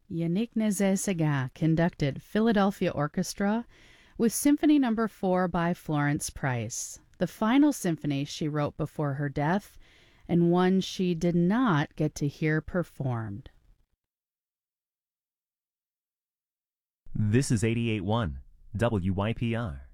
Yannick Nézet-Séguin conducted Philadelphia Orchestra with Symphony No. 4 by Florence Price, the final symphony she wrote before her death, and one she did not get to hear performed. This is 88.1 WYPR.